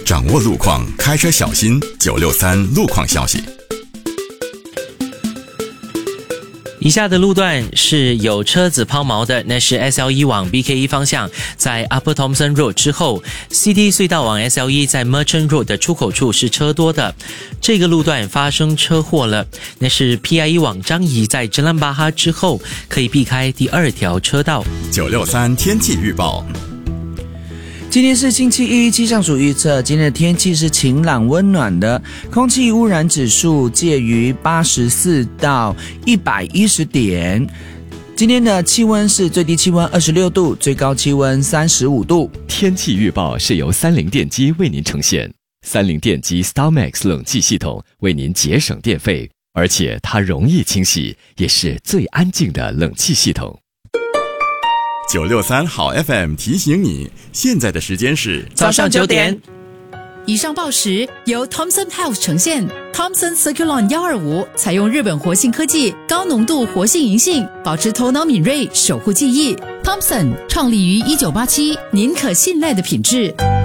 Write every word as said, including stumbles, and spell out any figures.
掌握路况，开车小心。九六三路况消息。 以下的路段是有车子抛锚的，那是 S L E 往 B K E 方向，在 Upper Thomson Road 之后 C T 隧道往 S L E 在 Merchant Road 的出口处是车多的，这个路段发生车祸了，那是 P I E 往张仪在 Jalan Bahar 之后，可以避开第二条车道。 九六三天气预报。 今天是星期一，气象署预测今天的天气是晴朗温暖的，空气污染指数介于八十四到一百一十点。今天的气温是最低气温二十六度，最高气温三十五度。 天气预报是由三菱电机为您呈现，三菱电机 StarMax 冷气系统为您节省电费，而且它容易清洗，也是最安静的冷气系统。 九六三好 F M 提醒你，现在的时间是早上九点。 以上报时由 Thomson Health 呈现。Thomson Circulon 一二五采用日本活性科技，高浓度活性银杏，保持头脑敏锐，守护记忆。Thomson 创立于一九八七，您可信赖的品质。